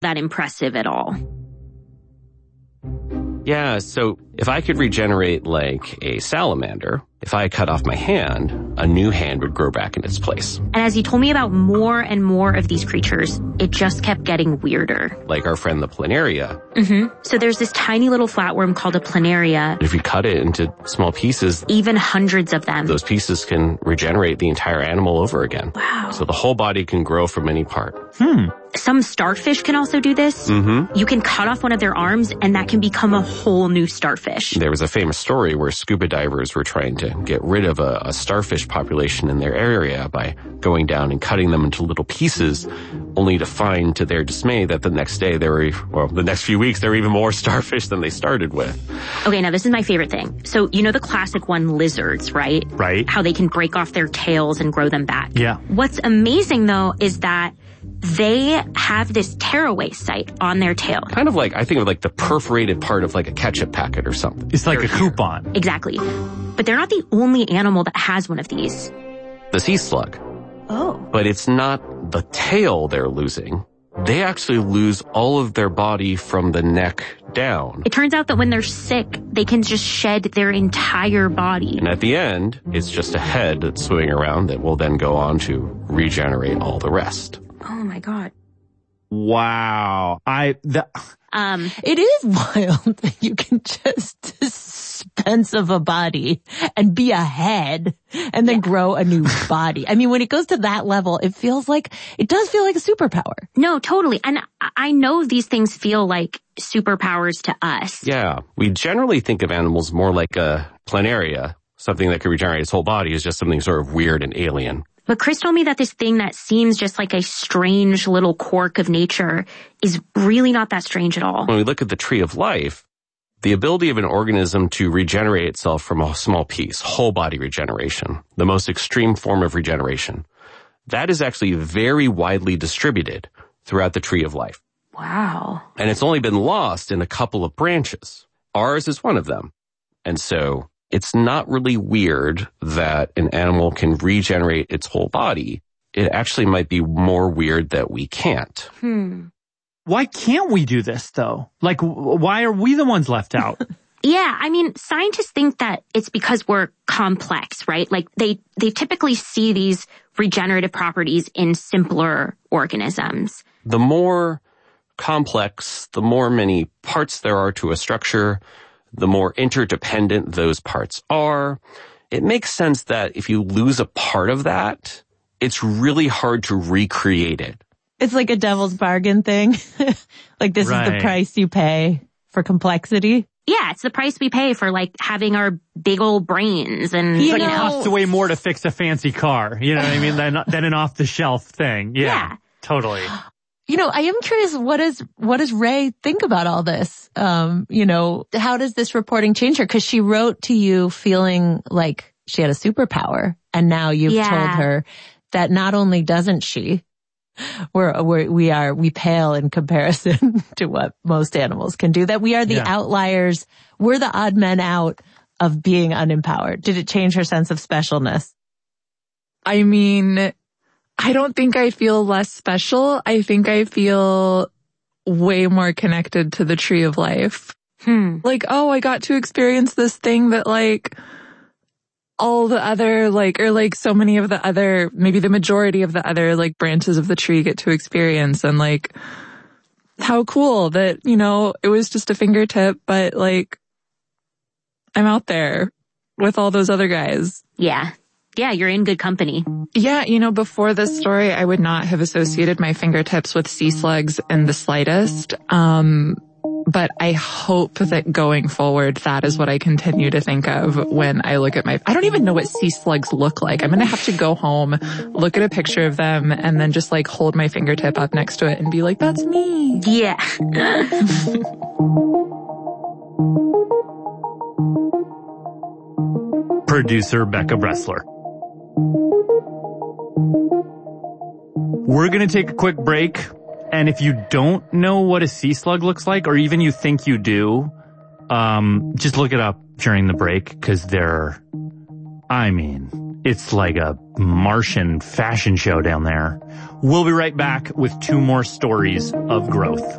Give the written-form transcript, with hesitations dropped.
that impressive at all. Yeah, so if I could regenerate like a salamander, if I cut off my hand, a new hand would grow back in its place. And as he told me about more and more of these creatures, it just kept getting weirder. Like our friend the planaria. So there's this tiny little flatworm called a planaria. If you cut it into small pieces, even hundreds of them, those pieces can regenerate the entire animal over again. Wow. So the whole body can grow from any part. Some starfish can also do this. You can cut off one of their arms and that can become a whole new starfish. There was a famous story where scuba divers were trying to get rid of a starfish population in their area by going down and cutting them into little pieces, only to find, to their dismay, that the next day the next few weeks, there were even more starfish than they started with. Okay, now this is my favorite thing. So you know the classic one, lizards, right? Right. How they can break off their tails and grow them back. Yeah. What's amazing though is that they have this tearaway site on their tail. Kind of like, I think of like the perforated part of like a ketchup packet or something. It's like a coupon. Exactly. But they're not the only animal that has one of these. The sea slug. Oh. But it's not the tail they're losing. They actually lose all of their body from the neck down. It turns out that when they're sick, they can just shed their entire body. And at the end, it's just a head that's swimming around that will then go on to regenerate all the rest. Oh my God. Wow. It is wild that you can just dispense of a body and be a head and then grow a new body. I mean, when it goes to that level, it does feel like a superpower. No, totally. And I know these things feel like superpowers to us. Yeah. We generally think of animals more like a planaria. Something that could regenerate its whole body is just something sort of weird and alien. But Chris told me that this thing that seems just like a strange little quirk of nature is really not that strange at all. When we look at the tree of life, the ability of an organism to regenerate itself from a small piece, whole body regeneration, the most extreme form of regeneration, that is actually very widely distributed throughout the tree of life. Wow. And it's only been lost in a couple of branches. Ours is one of them. And so it's not really weird that an animal can regenerate its whole body. It actually might be more weird that we can't. Why can't we do this, though? Like, why are we the ones left out? Yeah, I mean, scientists think that it's because we're complex, right? Like, they typically see these regenerative properties in simpler organisms. The more complex, the more many parts there are to a structure, the more interdependent those parts are. It makes sense that if you lose a part of that, it's really hard to recreate it. It's like a devil's bargain thing. Like this is the price you pay for complexity. Yeah, it's the price we pay for like having our big old brains and It's like it costs way more to fix a fancy car, you know what I mean, than an off-the-shelf thing. Yeah. Totally. You know, I am curious, what does Ray think about all this? You know, how does this reporting change her? Because she wrote to you feeling like she had a superpower, and now you've told her that not only doesn't she, we pale in comparison to what most animals can do, that we are the outliers, we're the odd men out of being unempowered. Did it change her sense of specialness? I mean, I don't think I feel less special. I think I feel way more connected to the tree of life. Like, oh, I got to experience this thing that like all the other or so many of the other, maybe the majority of the other like branches of the tree get to experience. And like, how cool that, you know, it was just a fingertip, but like, I'm out there with all those other guys. Yeah, you're in good company. Yeah, you know, before this story, I would not have associated my fingertips with sea slugs in the slightest. But I hope that going forward, that is what I continue to think of when I look at I don't even know what sea slugs look like. I'm going to have to go home, look at a picture of them, and then just like hold my fingertip up next to it and be like, that's me. Yeah. Producer Becca Bressler. We're going to take a quick break. And if you don't know what a sea slug looks like, or even you think you do, just look it up during the break, because it's like a Martian fashion show down there. We'll be right back with 2 more stories of growth.